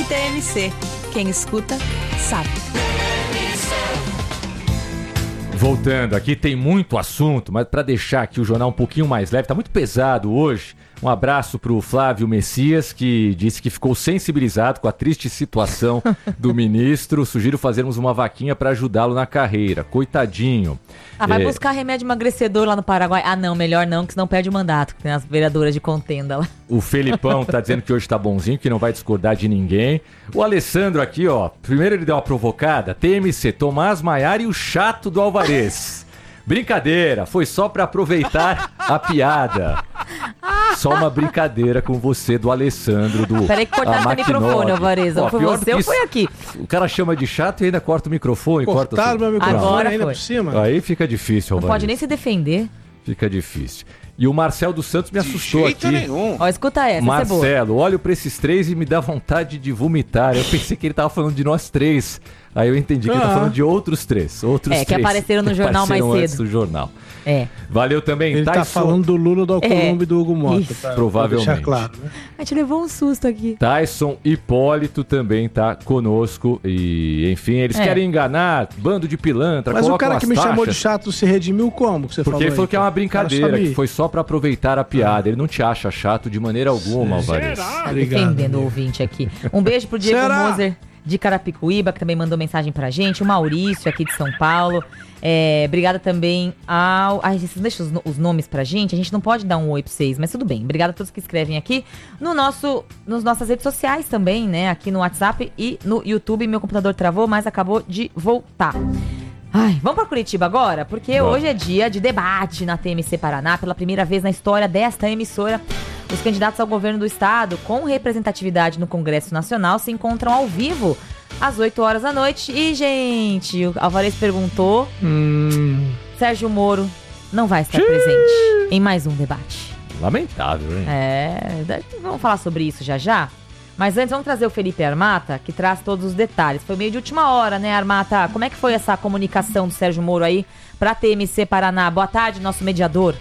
TMC. Quem escuta, sabe. Voltando, aqui tem muito assunto, mas para deixar aqui o jornal um pouquinho mais leve, tá muito pesado hoje. Um abraço pro Flávio Messias, que disse que ficou sensibilizado com a triste situação do ministro. Sugiro fazermos uma vaquinha para ajudá-lo na carreira. Coitadinho. Vai buscar remédio emagrecedor lá no Paraguai. Não, melhor não, que senão perde o mandato. Tem as vereadoras de contenda lá. O Felipão tá dizendo que hoje tá bonzinho, que não vai discordar de ninguém. O Alessandro aqui, ó, primeiro ele deu uma provocada. TMC, Tomás Maiara e o chato do Alvarez. Brincadeira, foi só pra aproveitar a piada. Só uma brincadeira com você, do Alessandro, do Peraí que cortaram o microfone, Alvarez. Ou foi você ou foi aqui? O cara chama de chato e ainda corta o microfone. Cortaram meu microfone agora ainda foi. por cima. Aí fica difícil, Alvarez. Não pode nem se defender. Fica difícil. E o Marcel dos Santos me assustou aqui. Nenhum. Ó, escuta essa é boa. Marcelo, olho pra esses três e me dá vontade de vomitar. Eu pensei que ele tava falando de nós três. Aí eu entendi que ele tá falando de outros três. Que apareceram no jornal mais cedo. Antes do jornal. É. Valeu também, Ele tá falando do Lula, do Alcolumbre e do Hugo Mota. Tá? Provavelmente. Deixar claro, né? A gente levou um susto aqui. Tyson Hipólito também tá conosco. E, enfim, eles querem enganar, bando de pilantra. Mas o cara que me taxas. chamou de chato se redimiu como? Que você Porque ele falou que é uma brincadeira, que que foi só pra aproveitar a piada. Ele não te acha chato de maneira alguma, Alvarez. Defendendo o ouvinte aqui. Um beijo pro Diego Moser de Carapicuíba, que também mandou mensagem pra gente. O Maurício, aqui de São Paulo. Obrigada também ao... vocês deixam os nomes pra gente. A gente não pode dar um oi pra vocês, mas tudo bem. Obrigada a todos que escrevem aqui nos nossas redes sociais também, né? Aqui no WhatsApp e no YouTube. Meu computador travou, mas acabou de voltar. Vamos para Curitiba agora? Porque hoje é dia de debate na TMC Paraná. Pela primeira vez na história desta emissora, os candidatos ao governo do estado, com representatividade no Congresso Nacional, se encontram ao vivo às 8 horas da noite. E, gente, o Alvarez perguntou, Sérgio Moro não vai estar presente em mais um debate. Lamentável, hein? Vamos falar sobre isso já. Mas antes, vamos trazer o Felipe Armata, que traz todos os detalhes. Foi meio de última hora, né, Armata? Como é que foi essa comunicação do Sérgio Moro aí para a TMC Paraná? Boa tarde, nosso mediador.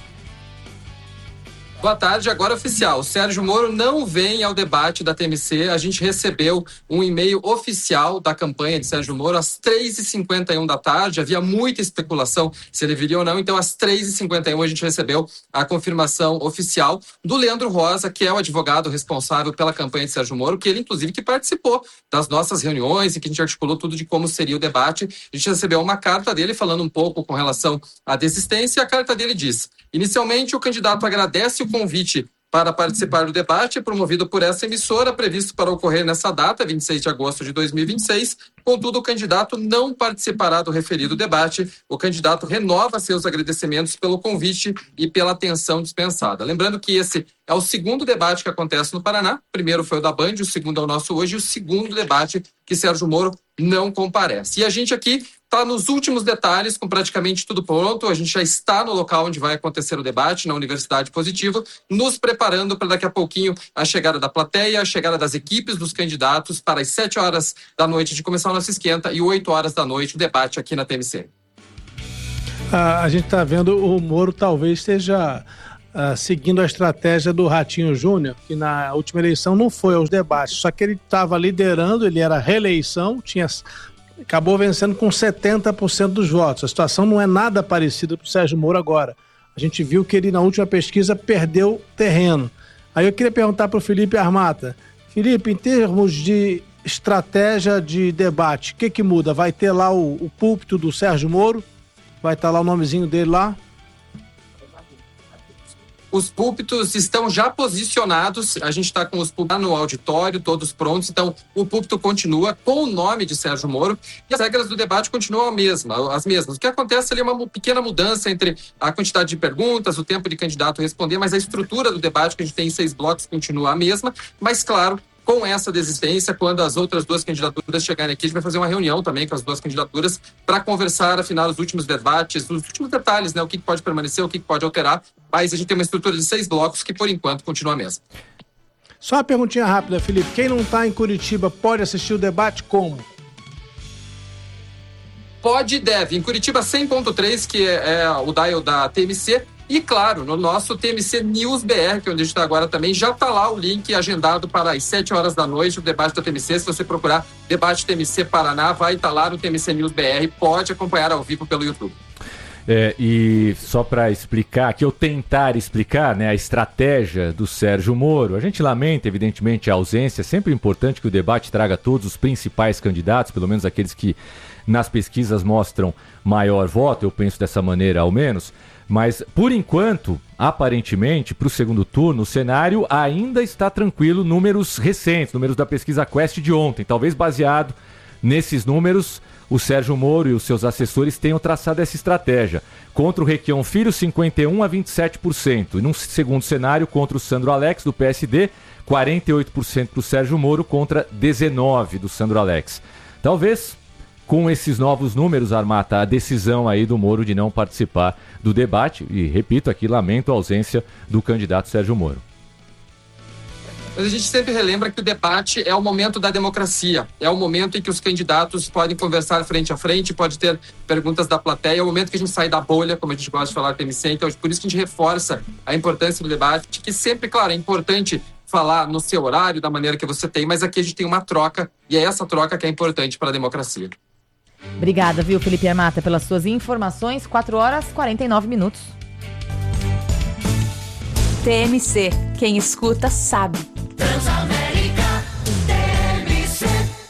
Boa tarde, agora oficial. O Sérgio Moro não vem ao debate da TMC. A gente recebeu um e-mail oficial da campanha de Sérgio Moro às 3h51 da tarde. Havia muita especulação se ele viria ou não. Então, às 3h51 a gente recebeu a confirmação oficial do Leandro Rosa, que é o advogado responsável pela campanha de Sérgio Moro, que ele, inclusive, que participou das nossas reuniões e que a gente articulou tudo de como seria o debate. A gente recebeu uma carta dele falando um pouco com relação à desistência, e a carta dele diz: inicialmente, o candidato agradece o convite para participar do debate promovido por essa emissora, previsto para ocorrer nessa data, 26 de agosto de 2026. Contudo, o candidato não participará do referido debate. O candidato renova seus agradecimentos pelo convite e pela atenção dispensada. Lembrando que esse é o segundo debate que acontece no Paraná. O primeiro foi o da Band, o segundo é o nosso hoje, e o segundo debate que Sérgio Moro não comparece. E a gente aqui está nos últimos detalhes, com praticamente tudo pronto. A gente já está no local onde vai acontecer o debate, na Universidade Positiva, nos preparando para daqui a pouquinho a chegada da plateia, a chegada das equipes dos candidatos para as 7 horas da noite de começar o nosso esquenta e 8 horas da noite o debate aqui na TMC. A gente está vendo o Moro talvez esteja seguindo a estratégia do Ratinho Júnior, que na última eleição não foi aos debates, só que ele estava liderando, ele era reeleição, acabou vencendo com 70% dos votos. A situação não é nada parecida para o Sérgio Moro agora. A gente viu que ele, na última pesquisa, perdeu terreno. Aí eu queria perguntar para o Felipe Armata. Felipe, em termos de estratégia de debate, o que muda? Vai ter lá o púlpito do Sérgio Moro? Vai estar lá o nomezinho dele lá? Os púlpitos estão já posicionados, a gente está com os púlpitos no auditório, todos prontos, então o púlpito continua com o nome de Sérgio Moro e as regras do debate continuam as mesmas. O que acontece ali é uma pequena mudança entre a quantidade de perguntas, o tempo de candidato responder, mas a estrutura do debate, que a gente tem em 6 blocos, continua a mesma, mas claro, com essa desistência, quando as outras duas candidaturas chegarem aqui, a gente vai fazer uma reunião também com as duas candidaturas para conversar, afinal, os últimos debates, os últimos detalhes, né? O que pode permanecer, o que pode alterar. Mas a gente tem uma estrutura de 6 blocos que, por enquanto, continua a mesma. Só uma perguntinha rápida, Felipe. Quem não está em Curitiba pode assistir o debate como? Pode e deve. Em Curitiba 100.3, que é o dial da TMC, E, claro, no nosso TMC News BR, que é onde a gente está agora também, já está lá o link agendado para as 7 horas da noite, o debate da TMC. Se você procurar Debate TMC Paraná, vai estar lá no TMC News BR. Pode acompanhar ao vivo pelo YouTube. E só para explicar, aqui eu tentar explicar, né, a estratégia do Sérgio Moro. A gente lamenta, evidentemente, a ausência. É sempre importante que o debate traga todos os principais candidatos, pelo menos aqueles que nas pesquisas mostram maior voto. Eu penso dessa maneira, ao menos. Mas, por enquanto, aparentemente, para o segundo turno, o cenário ainda está tranquilo. Números recentes, números da pesquisa Quest de ontem. Talvez baseado nesses números, o Sérgio Moro e os seus assessores tenham traçado essa estratégia. Contra o Requião Filho, 51% a 27%. E num segundo cenário, contra o Sandro Alex, do PSD, 48% para o Sérgio Moro contra 19% do Sandro Alex. Talvez, com esses novos números, Armata, a decisão aí do Moro de não participar do debate. E, repito aqui, lamento a ausência do candidato Sérgio Moro. Mas a gente sempre relembra que o debate é o momento da democracia, é o momento em que os candidatos podem conversar frente a frente, pode ter perguntas da plateia, é o momento que a gente sai da bolha, como a gente gosta de falar no TMC, então por isso que a gente reforça a importância do debate, que sempre, claro, é importante falar no seu horário, da maneira que você tem, mas aqui a gente tem uma troca, e é essa troca que é importante para a democracia. Obrigada, viu, Felipe Armata, pelas suas informações. 4 horas e 49 minutos. TMC, quem escuta sabe. Transamérica, TMC.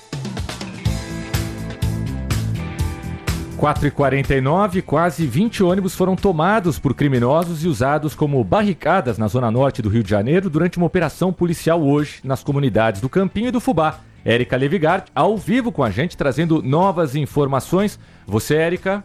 4h49, quase 20 ônibus foram tomados por criminosos e usados como barricadas na zona norte do Rio de Janeiro durante uma operação policial hoje nas comunidades do Campinho e do Fubá. Érica Levigard, ao vivo com a gente, trazendo novas informações. Você, Érica?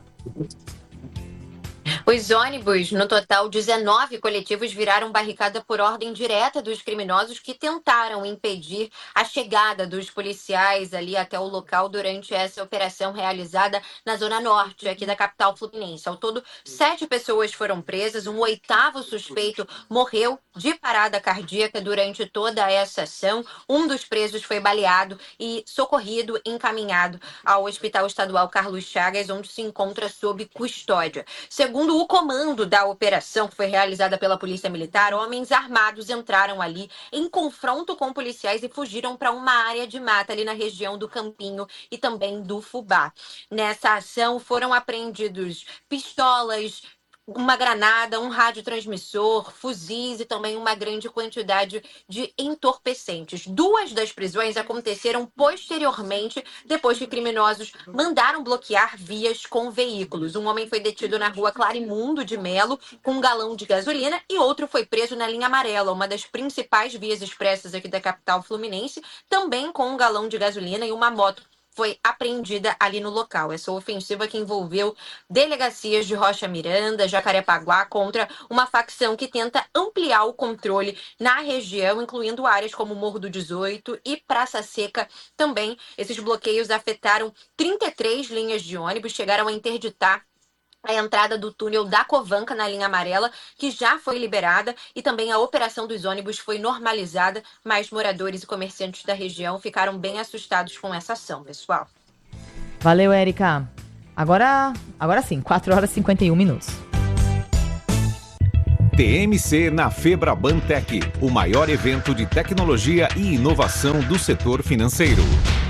Os ônibus, no total 19 coletivos, viraram barricada por ordem direta dos criminosos que tentaram impedir a chegada dos policiais ali até o local durante essa operação realizada na zona norte aqui da capital fluminense. Ao todo, 7 pessoas foram presas, um 8º suspeito morreu de parada cardíaca durante toda essa ação. Um dos presos foi baleado e socorrido, encaminhado ao Hospital Estadual Carlos Chagas, onde se encontra sob custódia. Segundo o comando da operação, que foi realizada pela Polícia Militar, homens armados entraram ali em confronto com policiais e fugiram para uma área de mata ali na região do Campinho e também do Fubá. Nessa ação foram apreendidos pistolas, uma granada, um radiotransmissor, fuzis e também uma grande quantidade de entorpecentes. 2 das prisões aconteceram posteriormente, depois que criminosos mandaram bloquear vias com veículos. Um homem foi detido na rua Clarimundo de Melo com um galão de gasolina e outro foi preso na linha amarela, uma das principais vias expressas aqui da capital fluminense, também com um galão de gasolina e uma moto foi apreendida ali no local. Essa ofensiva que envolveu delegacias de Rocha Miranda, Jacarepaguá, contra uma facção que tenta ampliar o controle na região, incluindo áreas como Morro do 18 e Praça Seca também. Esses bloqueios afetaram 33 linhas de ônibus, chegaram a interditar a entrada do túnel da Covanca na linha amarela, que já foi liberada, e também a operação dos ônibus foi normalizada, mas moradores e comerciantes da região ficaram bem assustados com essa ação, pessoal. Valeu, Érica. Agora sim, 4 horas e 51 minutos. TMC na Febraban Tech, o maior evento de tecnologia e inovação do setor financeiro.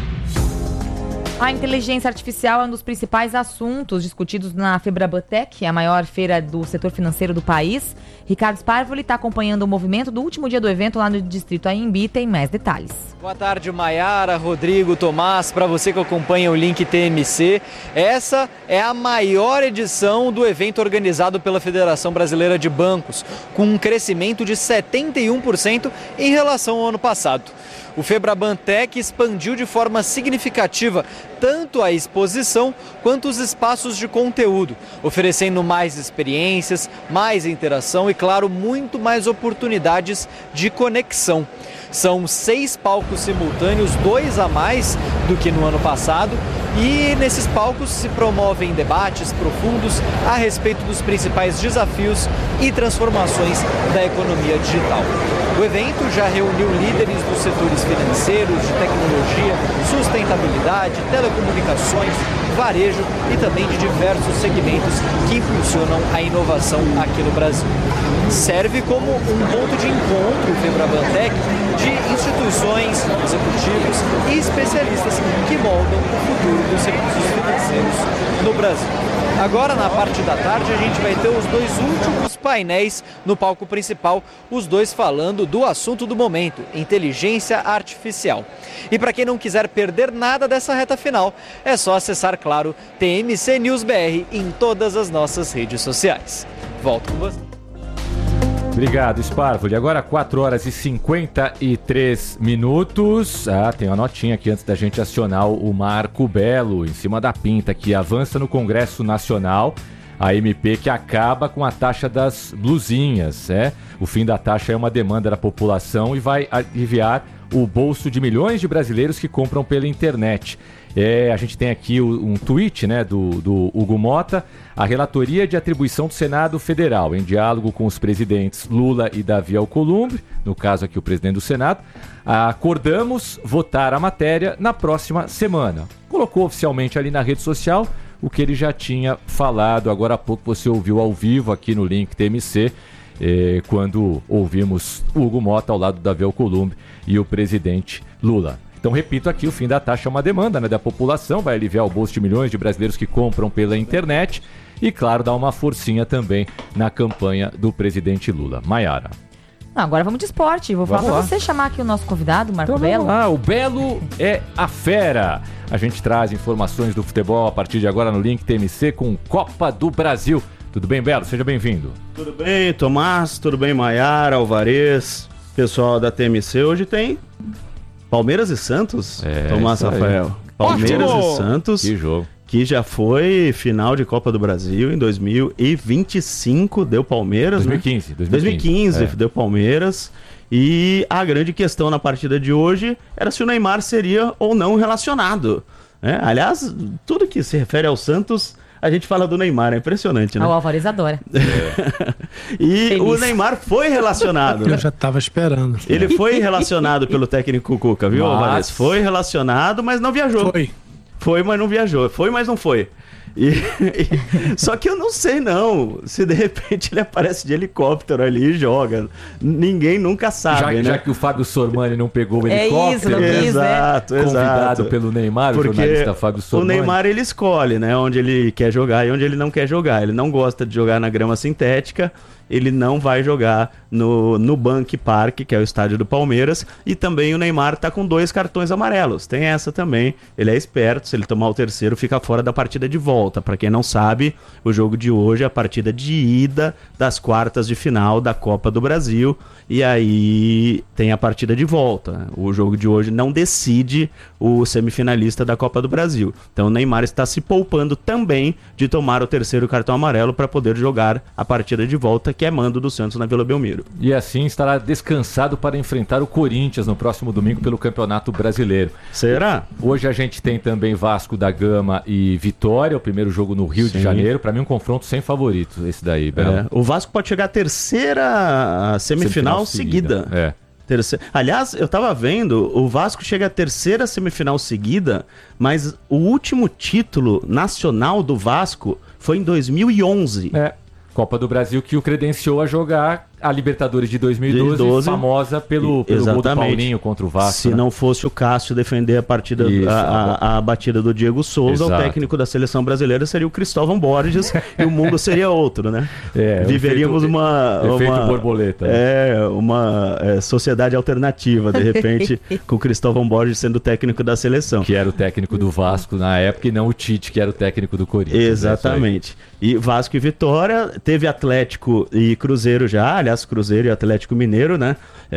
A inteligência artificial é um dos principais assuntos discutidos na Febraban Tech, a maior feira do setor financeiro do país. Ricardo Sparvoli está acompanhando o movimento do último dia do evento lá no Distrito AMB e tem mais detalhes. Boa tarde, Maiara, Rodrigo, Tomás, para você que acompanha o link TMC. Essa é a maior edição do evento organizado pela Federação Brasileira de Bancos, com um crescimento de 71% em relação ao ano passado. O Febraban Tech expandiu de forma significativa tanto a exposição quanto os espaços de conteúdo, oferecendo mais experiências, mais interação e, claro, muito mais oportunidades de conexão. São 6 palcos simultâneos, 2 a mais do que no ano passado, e nesses palcos se promovem debates profundos a respeito dos principais desafios e transformações da economia digital. O evento já reuniu líderes dos setores financeiros, de tecnologia, sustentabilidade, telecomunicações, varejo e também de diversos segmentos que impulsionam a inovação aqui no Brasil. Serve como um ponto de encontro, o Febrabantec, de instituições, executivos e especialistas que moldam o futuro dos serviços financeiros no Brasil. Agora, na parte da tarde, a gente vai ter os 2 últimos painéis no palco principal, os 2 falando do assunto do momento, inteligência artificial. E para quem não quiser perder nada dessa reta final, é só acessar, claro, TMC News BR em todas as nossas redes sociais. Volto com você. Obrigado, Sparvoli. Agora 4 horas e 53 minutos. Tem uma notinha aqui antes da gente acionar o Marco Belo, em cima da pinta, que avança no Congresso Nacional a MP que acaba com a taxa das blusinhas. O fim da taxa é uma demanda da população e vai aliviar o bolso de milhões de brasileiros que compram pela internet. A gente tem aqui um tweet, né, do Hugo Mota. A relatoria de atribuição do Senado Federal, em diálogo com os presidentes Lula e Davi Alcolumbre, no caso aqui o presidente do Senado, acordamos votar a matéria na próxima semana. Colocou oficialmente ali na rede social o que ele já tinha falado. Agora há pouco você ouviu ao vivo aqui no link TMC, quando ouvimos Hugo Mota ao lado do Davi Alcolumbre e o presidente Lula. Então, repito aqui, o fim da taxa é uma demanda, né, da população, vai aliviar o bolso de milhões de brasileiros que compram pela internet e, claro, dar uma forcinha também na campanha do presidente Lula. Maiara. Agora vamos de esporte. Vou falar para você chamar aqui o nosso convidado, Marco Belo. O Belo é a fera. A gente traz informações do futebol a partir de agora no Link TMC com Copa do Brasil. Tudo bem, Belo? Seja bem-vindo. Tudo bem, Tomás. Tudo bem, Maiara, Alvarez, pessoal da TMC. Hoje tem Palmeiras e Santos, Tomás Rafael. Palmeiras e Santos. Que jogo. Que já foi final de Copa do Brasil em 2025, deu Palmeiras, 2015, né? 2015 deu Palmeiras. E a grande questão na partida de hoje era se o Neymar seria ou não relacionado. Aliás, tudo que se refere ao Santos, a gente fala do Neymar, é impressionante, né? O Alvarez adora. E feliz. O Neymar foi relacionado. Eu já estava esperando. Ele foi relacionado pelo técnico Cuca, viu, Alvarez? Foi relacionado, mas não viajou. Foi, mas não viajou. Foi, mas não foi. Só que eu não sei não, se de repente ele aparece de helicóptero ali e joga. Ninguém nunca sabe, já que o Fábio Sormani não pegou o helicóptero. Exato. Convidado pelo Neymar, o jornalista Fábio Sormani. O Neymar ele escolhe, né, onde ele quer jogar e onde ele não quer jogar. Ele não gosta de jogar na grama sintética. Ele não vai jogar no Bank Park, que é o estádio do Palmeiras. E também o Neymar tá com 2 cartões amarelos. Tem essa também. Ele é esperto. Se ele tomar o terceiro, fica fora da partida de volta. Para quem não sabe, o jogo de hoje é a partida de ida das quartas de final da Copa do Brasil. E aí tem a partida de volta. O jogo de hoje não decide o semifinalista da Copa do Brasil. Então o Neymar está se poupando também de tomar o terceiro cartão amarelo para poder jogar a partida de volta, que é mando do Santos na Vila Belmiro. E assim estará descansado para enfrentar o Corinthians no próximo domingo pelo Campeonato Brasileiro. Será? Hoje a gente tem também Vasco da Gama e Vitória, o primeiro jogo no Rio de Janeiro. Para mim um confronto sem favorito esse daí, Belo. O Vasco pode chegar à terceira semifinal seguida. Aliás, eu tava vendo, o Vasco chega à terceira semifinal seguida, mas o último título nacional do Vasco foi em 2011. Copa do Brasil que o credenciou a jogar a Libertadores de 2012, famosa pelo gol do Paulinho contra o Vasco. Se não fosse o Cássio defender a partida, a batida do Diego Souza, o técnico da seleção brasileira seria o Cristóvão Borges e o mundo seria outro, né? Viveríamos uma borboleta. Uma sociedade alternativa, de repente, com o Cristóvão Borges sendo o técnico da seleção. Que era o técnico do Vasco na época e não o Tite, que era o técnico do Corinthians. Exatamente. E Vasco e Vitória, teve Atlético e Cruzeiro já, aliás, Cruzeiro e Atlético Mineiro, né?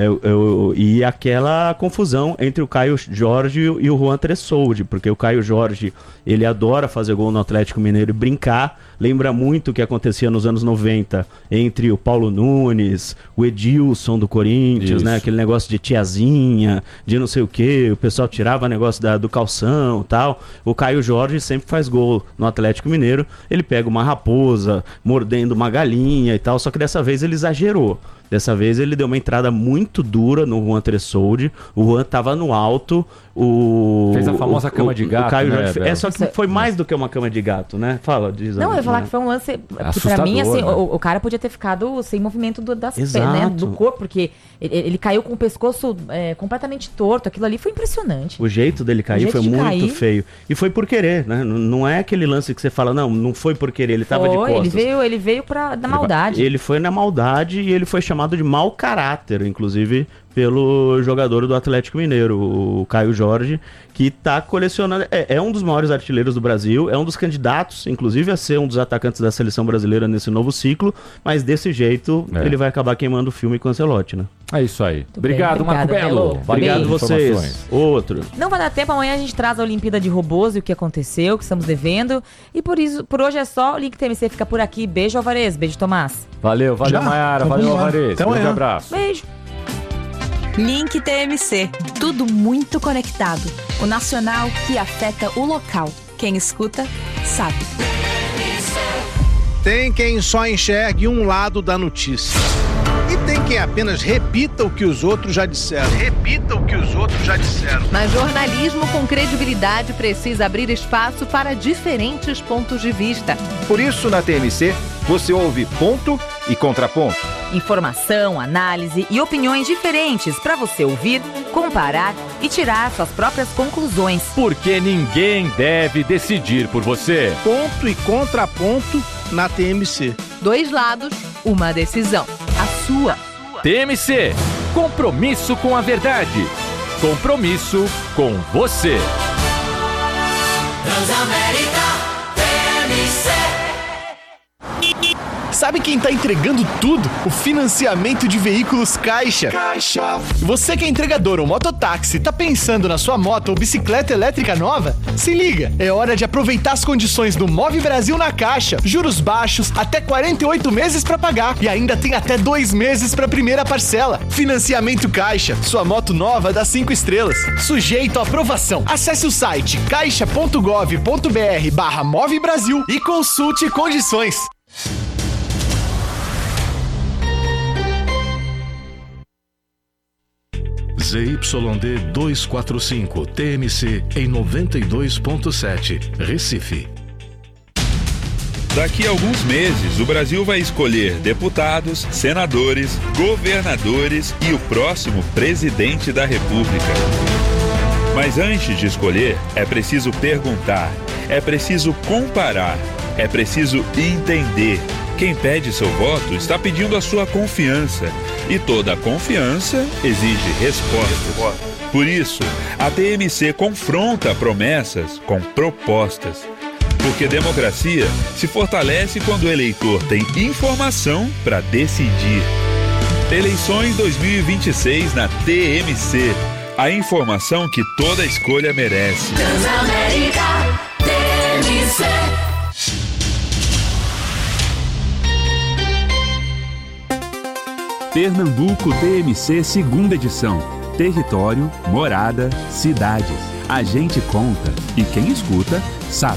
E aquela confusão entre o Caio Jorge e o Juan Tressoldi, porque o Caio Jorge, ele adora fazer gol no Atlético Mineiro e brincar, lembra muito o que acontecia nos anos 90 entre o Paulo Nunes, o Edilson do Corinthians, né? Aquele negócio de tiazinha, de não sei o que, o pessoal tirava negócio do calção e tal. O Caio Jorge sempre faz gol no Atlético Mineiro, ele pega uma raposa mordendo uma galinha e tal, só que dessa vez ele exagerou. Dessa vez ele deu uma entrada muito dura no Juan Tressoldi. O Juan tava no alto. Fez a famosa cama de gato, o Caio né, Jorge só que foi mais do que uma cama de gato, né? Fala, diz. Não, eu ia falar que foi um lance que pra mim, assim, né? o cara podia ter ficado sem movimento das pernas, Exato. né, do corpo, porque ele caiu com o pescoço completamente torto. Aquilo ali foi impressionante. O jeito dele cair foi muito feio. E foi por querer, né? Não é aquele lance que você fala, não foi por querer, ele tava de costas. Ele veio na maldade. Ele foi na maldade e ele foi chamado de mau caráter, inclusive pelo jogador do Atlético Mineiro, o Caio Jorge, que tá colecionando, é um dos maiores artilheiros do Brasil, é um dos candidatos, inclusive a ser um dos atacantes da seleção brasileira nesse novo ciclo, mas desse jeito ele vai acabar queimando o filme com o Ancelotti, né? É isso aí. Obrigado, Marco Belo. Obrigado vocês. Outro. Não vai dar tempo, amanhã a gente traz a Olimpíada de Robôs e o que aconteceu, que estamos devendo. E por hoje é só, o Link TMC fica por aqui. Beijo, Alvarez. Beijo, Tomás. Valeu, Maiara. Valeu, Alvarez. Até amanhã. Abraço. Beijo. Link TMC. Tudo muito conectado. O nacional que afeta o local. Quem escuta, sabe. Tem quem só enxergue um lado da notícia. E tem quem apenas repita o que os outros já disseram. Mas jornalismo com credibilidade precisa abrir espaço para diferentes pontos de vista. Por isso, na TMC, você ouve ponto e contraponto. Informação, análise e opiniões diferentes para você ouvir, comparar e tirar suas próprias conclusões. Porque ninguém deve decidir por você. Ponto e contraponto na TMC. 2 lados, uma decisão. A sua. TMC. Compromisso com a verdade. Compromisso com você. Transamérica TMC. Sabe quem tá entregando tudo? O financiamento de veículos Caixa. Você que é entregador ou mototáxi, tá pensando na sua moto ou bicicleta elétrica nova? Se liga, é hora de aproveitar as condições do Move Brasil na Caixa. Juros baixos, até 48 meses pra pagar e ainda tem até 2 meses pra primeira parcela. Financiamento Caixa, sua moto nova dá 5 estrelas. Sujeito à aprovação. Acesse o site caixa.gov.br/Move Brasil e consulte condições. ZYD 245, TMC em 92.7, Recife. Daqui a alguns meses, o Brasil vai escolher deputados, senadores, governadores e o próximo presidente da República. Mas antes de escolher, é preciso perguntar, é preciso comparar, é preciso entender. Quem pede seu voto está pedindo a sua confiança. E toda confiança exige respostas. Por isso, a TMC confronta promessas com propostas. Porque democracia se fortalece quando o eleitor tem informação para decidir. Eleições 2026 na TMC. A informação que toda escolha merece. Transamérica TMC. Pernambuco TMC 2ª edição. Território, morada, cidades. A gente conta e quem escuta sabe.